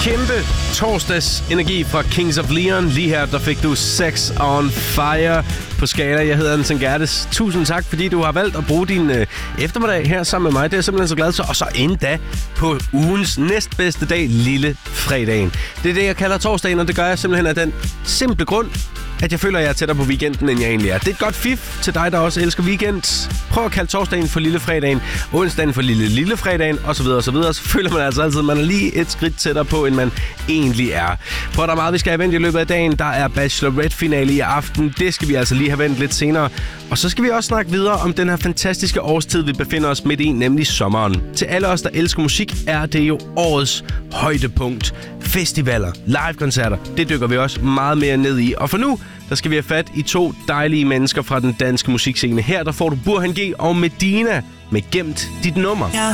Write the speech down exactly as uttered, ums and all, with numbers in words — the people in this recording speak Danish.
Kæmpe torsdags energi fra Kings of Leon. Lige her, der fik du Sex on Fire på skala. Jeg hedder Anton Gerdes. Tusind tak, fordi du har valgt at bruge din øh, eftermiddag her sammen med mig. Det er jeg simpelthen så glad for. Og så endda på ugens næstbedste dag, lille fredagen. Det er det, jeg kalder torsdagen, og det gør jeg simpelthen af den simple grund, at jeg føler, at jeg er tættere på weekenden, end jeg egentlig er. Det er et godt fif til dig, der også elsker weekend. Prøv at kalde torsdagen for lille fredagen, onsdagen for lille lille fredagen, osv. osv. Så føler man altså altid, at man er lige et skridt tættere på, end man egentlig er. For der er meget, vi skal have vendt i løbet af dagen. Der er Bachelorette-finale i aften. Det skal vi altså lige have vendt lidt senere. Og så skal vi også snakke videre om den her fantastiske årstid, vi befinder os midt i, nemlig sommeren. Til alle os, der elsker musik, er det jo årets højdepunkt. Festivaler, live-koncerter, det dykker vi også meget mere ned i. Og for nu, der skal vi have fat i to dejlige mennesker fra den danske musikscene. Her der får du Burhan G og Medina med Gemt dit nummer.